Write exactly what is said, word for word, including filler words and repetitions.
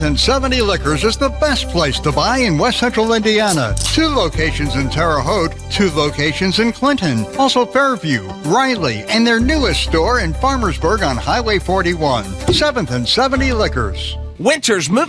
and seventy Liquors is the best place to buy in West Central Indiana. Two locations in Terre Haute, two locations in Clinton, also Fairview, Riley, and their newest store in Farmersburg on Highway forty-one. seventh and seventy Liquors. Winter's moving